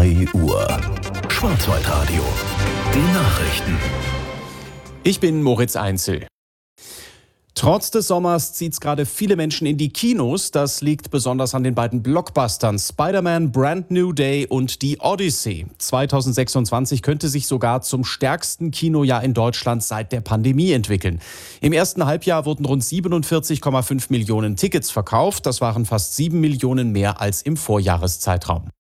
3 Uhr. Schwarzwaldradio. Die Nachrichten. Ich bin Moritz Einzel. Trotz des Sommers zieht es gerade viele Menschen in die Kinos. Das liegt besonders an den beiden Blockbustern Spider-Man Brand New Day und die Odyssey. 2026 könnte sich sogar zum stärksten Kinojahr in Deutschland seit der Pandemie entwickeln. Im ersten Halbjahr wurden rund 47,5 Millionen Tickets verkauft. Das waren fast 7 Millionen mehr als im Vorjahreszeitraum.